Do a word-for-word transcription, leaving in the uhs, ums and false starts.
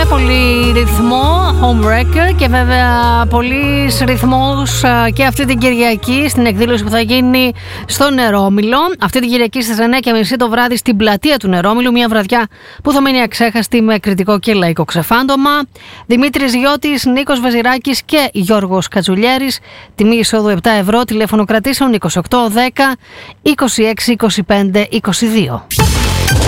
πολύ ρυθμό, Homewrecker, και βέβαια πολύ ρυθμός και αυτή την Κυριακή στην εκδήλωση που θα γίνει στο Νερόμυλο. Αυτή την Κυριακή στις εννιά και μισή το βράδυ στην πλατεία του Νερόμυλου, μια βραδιά που θα μείνει αξέχαστη με κριτικό και λαϊκό ξεφάντωμα. Δημήτρης Γιώτης, Νίκος Βεζιράκης και Γιώργος Κατσουλιέρης. Τιμή εισόδου επτά ευρώ, τηλέφωνο κρατήσεων είκοσι οκτώ δέκα είκοσι έξι είκοσι πέντε είκοσι δύο.